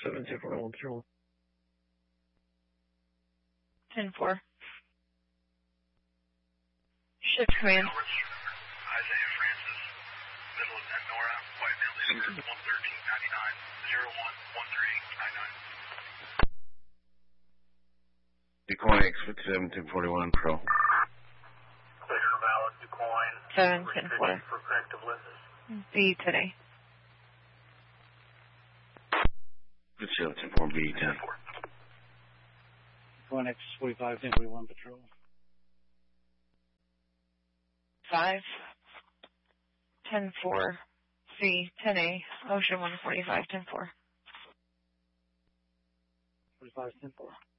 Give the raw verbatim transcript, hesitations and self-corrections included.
seven ten four one patrol. ten four. Shift command. Isaiah Francis, middle of Nora, white male, leading one thirteen ninety-nine, zero one one three nine nine. DuQuoin X fifty-seven ten forty-one Pro. Clear valid, DuQuoin. seven ten four. For corrective lenses. B today. Good show, ten four B ten. DuQuoin X forty-five ten forty-one patrol. five. ten four. C ten A. Ocean one forty-five ten four. forty-five ten four.